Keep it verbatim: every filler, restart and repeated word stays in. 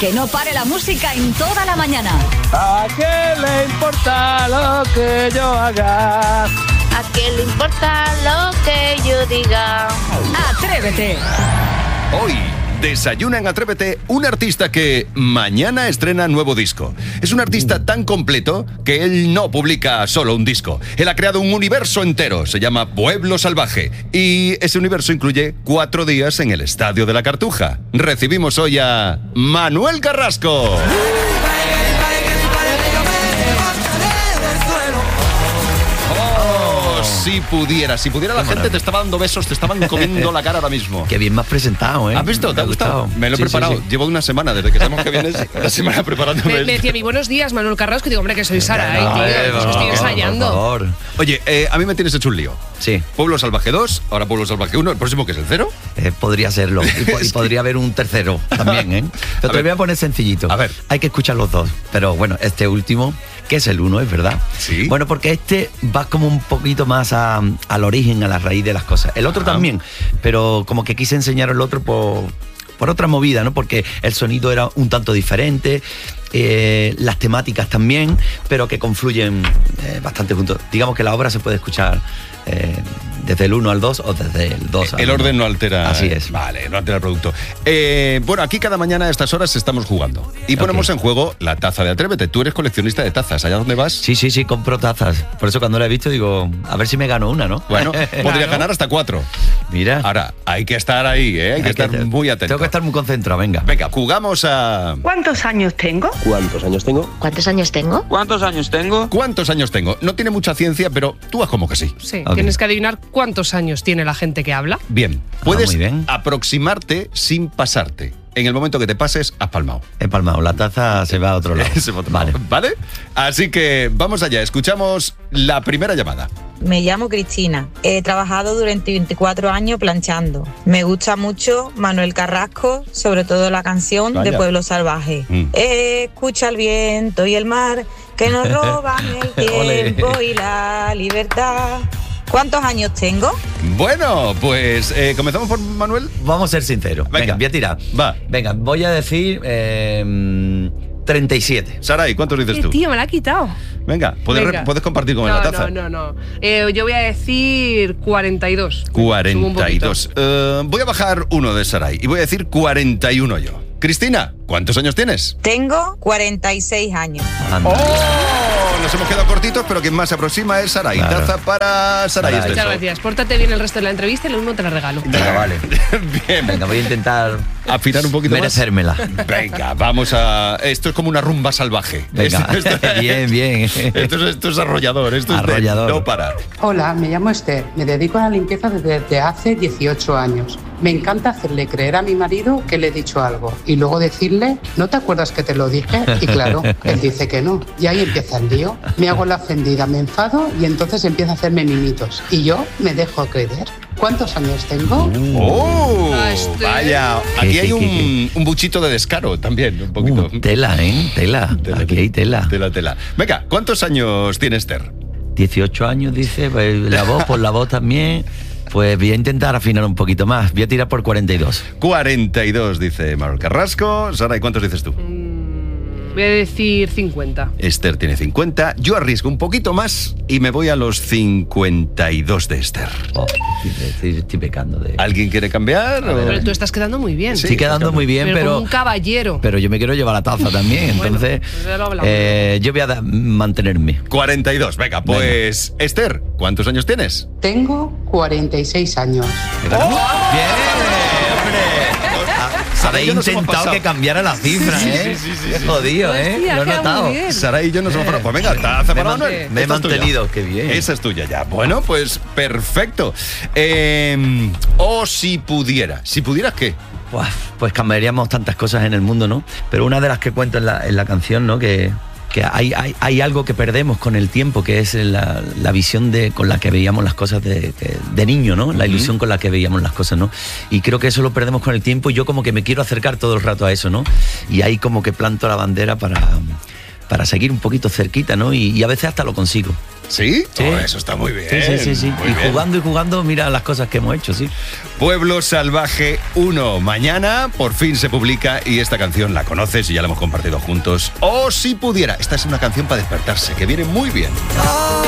Que no pare la música en toda la mañana. ¿A qué le importa lo que yo haga? ¿A qué le importa lo que yo diga? Atrévete. Hoy desayuna en Atrévete un artista que mañana estrena nuevo disco. Es un artista tan completo que él no publica solo un disco. Él ha creado un universo entero, se llama Pueblo Salvaje. Y ese universo incluye cuatro días en el Estadio de la Cartuja. Recibimos hoy a Manuel Carrasco. Si pudiera, si pudiera la Qué gente maravilla. Te estaba dando besos, te estaban comiendo la cara ahora mismo. Qué bien me has presentado, ¿eh? ¿Has visto? ¿Te, ¿Te ha gustado? gustado? Me lo he sí, preparado. Sí, sí. Llevo una semana, desde que sabemos que vienes, una semana preparándome. Me, me decía, mi buenos días, Manuel Carrasco, y digo, hombre, que soy Sara, no, ¿eh? Tío, no, pues estoy ensayando. Por favor. Oye, eh, a mí me tienes hecho un lío. Sí. Pueblo Salvaje dos, ahora Pueblo Salvaje uno, el próximo que es el cero. Eh, podría serlo. Y, po- y podría haber un tercero también, ¿eh? Pero te lo voy a poner sencillito. A ver. Hay que escuchar los dos. Pero bueno, este último, que es el uno, es verdad. Sí. Bueno, porque este va como un poquito más a, al origen, a la raíz de las cosas. El otro ah. también, pero como que quise enseñar el otro por, por otra movida, ¿no? Porque el sonido era un tanto diferente, eh, las temáticas también, pero que confluyen eh, bastante juntos. Digamos que la obra se puede escuchar eh, desde el uno al dos o desde el dos al El uno. orden no altera. Así es. Vale, no altera el producto. Eh, bueno, aquí cada mañana a estas horas estamos jugando. Y ponemos okay. en juego la taza de Atrévete. Tú eres coleccionista de tazas. ¿Allá dónde vas? Sí, sí, sí, compro tazas. Por eso cuando la he visto digo, a ver si me gano una, ¿no? Bueno, podría claro. ganar hasta cuatro. Mira. Ahora, hay que estar ahí, ¿eh? Hay, hay que estar que, muy atento. Tengo que estar muy concentrado, venga. Venga, jugamos a... ¿Cuántos años tengo? ¿Cuántos años tengo? ¿Cuántos años tengo? ¿Cuántos años tengo? ¿Cuántos años tengo? No tiene mucha ciencia, pero tú haz como que sí. Sí, okay. Tienes que adivinar cuántos años tiene la gente que habla. Bien, puedes ah, bien. aproximarte sin pasarte. En el momento que te pases, has palmado. He palmado, la taza se va a otro lado. Se va a otro vale. lado. ¿Vale? Así que vamos allá, escuchamos la primera llamada. Me llamo Cristina. He trabajado durante veinticuatro años planchando. Me gusta mucho Manuel Carrasco, sobre todo la canción Vaya. de Pueblo Salvaje. Mm. Escucha el viento y el mar que nos roban el tiempo y la libertad. ¿Cuántos años tengo? Bueno, pues eh, comenzamos por Manuel. Vamos a ser sinceros. Venga, Venga voy a tirar. Va. Venga, voy a decir eh, treinta y siete. Saray, ¿cuántos dices tú? Tío, me la ha quitado. Venga, puedes, Venga. Re- puedes compartir con no, la taza. No, no, no. Eh, yo voy a decir cuarenta y dos. cuarenta y dos. Uh, voy a bajar uno de Saray y voy a decir cuarenta y uno yo. Cristina, ¿cuántos años tienes? Tengo cuarenta y seis años. Anda. ¡Oh! Nos hemos quedado cortitos, pero quien más se aproxima es Saray. Claro. Taza para Saray. Muchas gracias. Pórtate bien el resto de la entrevista y lo mismo te la regalo. Venga, vale. Bien. Venga, voy a intentar afinar un poquito merecérmela. Más. Venga, vamos a... Esto es como una rumba salvaje. Venga, esto, esto es... bien, bien. Esto es, esto es arrollador, esto arrollador. es de no parar. Hola, me llamo Esther. Me dedico a la limpieza desde hace dieciocho años. Me encanta hacerle creer a mi marido que le he dicho algo y luego decirle, ¿no te acuerdas que te lo dije? Y claro, él dice que no. Y ahí empieza el lío. Me hago la ofendida, me enfado y entonces empieza a hacerme mimitos. Y yo me dejo creer. ¿Cuántos años tengo? ¡Oh! Vaya, aquí hay un, un buchito de descaro también, un poquito. Uh, tela, ¿eh? Tela. tela aquí hay tela. Tela, tela. Venga, ¿cuántos años tiene Esther? dieciocho años, dice. Pues la voz, por la voz también. Pues voy a intentar afinar un poquito más. Voy a tirar por cuarenta y dos. cuarenta y dos, dice Manuel Carrasco. Sara, ¿y cuántos dices tú? Voy a decir cincuenta. Esther tiene cincuenta. Yo arriesgo un poquito más y me voy a los cincuenta y dos de Esther. Oh, estoy, estoy pecando de... ¿Alguien quiere cambiar? O... Pero tú estás quedando muy bien. Sí, estoy quedando muy bien, pero... pero... Como un caballero. Pero yo me quiero llevar la taza también, entonces... Bueno, pues eh, yo voy a da- mantenerme. cuarenta y dos, venga, pues... Venga. Esther, ¿cuántos años tienes? Tengo cuarenta y seis años. ¡Oh! ¡Bien! Sara he intentado que cambiara la cifra, sí, ¿eh? Sí, sí, sí, Qué sí. jodido, ¿eh? Hostia, lo he notado. Sara y yo nos hemos parado. Pues venga, taza para Manuel. Me he mantenido, qué bien. Esa es tuya ya. Bueno, pues perfecto. Eh, o si pudiera. ¿Si pudieras qué? Pues, pues cambiaríamos tantas cosas en el mundo, ¿no? Pero una de las que cuento en la, en la canción, ¿no? Que... que hay, hay, hay algo que perdemos con el tiempo, que es la, la visión de, con la que veíamos las cosas de, de niño, ¿no? La ilusión con la que veíamos las cosas, ¿no? Y creo que eso lo perdemos con el tiempo y yo como que me quiero acercar todo el rato a eso, ¿no? Y ahí como que planto la bandera para, para seguir un poquito cerquita, ¿no? Y, y a veces hasta lo consigo. ¿Sí? Sí. Oh, eso está muy bien. Sí, sí, sí. sí. Muy Y bien. jugando y jugando, mira las cosas que hemos hecho, sí. Pueblo Salvaje uno. Mañana por fin se publica y esta canción la conoces y ya la hemos compartido juntos. O si pudiera. Esta es una canción para despertarse, que viene muy bien.